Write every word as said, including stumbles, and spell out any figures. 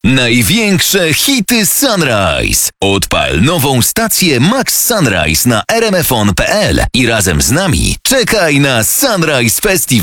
Największe hity Sunrise. Odpal nową stację Max Sunrise na r m f on kropka p l i razem z nami czekaj na Sunrise Festival.